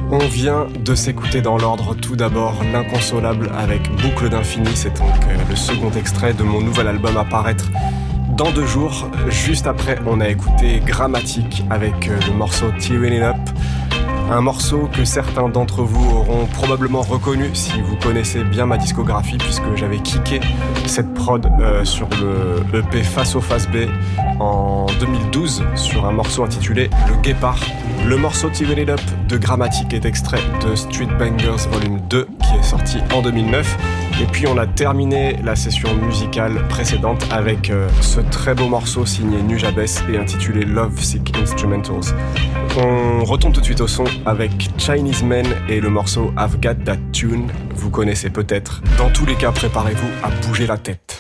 On vient de s'écouter dans l'ordre tout d'abord l'inconsolable avec Boucle d'infini, c'est donc le second extrait de mon nouvel album à paraître dans 2 jours. Juste après, on a écouté Grammatique avec le morceau Tearing It Up, un morceau que certains d'entre vous auront probablement reconnu si vous connaissez bien ma discographie, puisque j'avais kické cette prod sur le EP Face au Face B en 2012 sur un morceau intitulé Le Guépard. Le morceau Tearing It Up de Grammatique est extrait de Street Bangers Volume 2 qui est sorti en 2009. Et puis on a terminé la session musicale précédente avec ce très beau morceau signé Nujabes et intitulé Love Sick Instrumentals. On retombe tout de suite au son avec Chinese Men et le morceau I've Got That Tune. Vous connaissez peut-être. Dans tous les cas, préparez-vous à bouger la tête.